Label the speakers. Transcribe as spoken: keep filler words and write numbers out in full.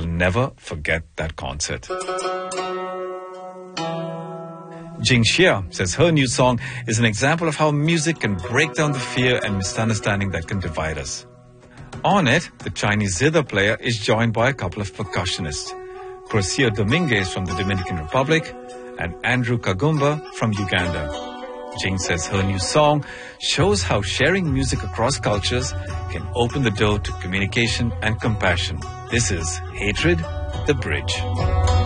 Speaker 1: I'll never forget that concert. Jing Xia says her new song is an example of how music can break down the fear and misunderstanding that can divide us. On it, the Chinese zither player is joined by a couple of percussionists, Crucia Dominguez from the Dominican Republic and Andrew Kagumba from Uganda. Jing says her new song shows how sharing music across cultures can open the door to communication and compassion. This is Hatred, the Bridge.